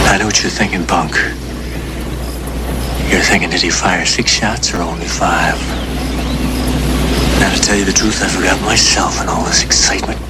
I know what you're thinking, punk. You're thinking, did he fire 6 shots or only 5? Now, to tell you the truth, I forgot myself in all this excitement.